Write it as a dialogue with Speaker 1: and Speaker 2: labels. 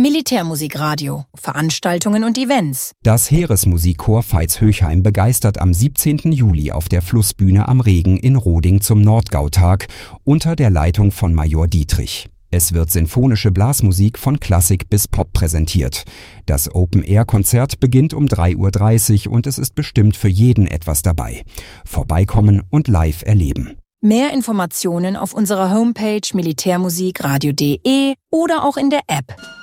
Speaker 1: Militärmusikradio, Veranstaltungen und Events.
Speaker 2: Das Heeresmusikchor Veitshöchheim begeistert am 17. Juli auf der Flussbühne am Regen in Roding zum Nordgautag unter der Leitung von Major Dietrich. Es wird sinfonische Blasmusik von Klassik bis Pop präsentiert. Das Open-Air-Konzert beginnt um 3:30 Uhr und es ist bestimmt für jeden etwas dabei. Vorbeikommen und live erleben.
Speaker 1: Mehr Informationen auf unserer Homepage militärmusikradio.de oder auch in der App.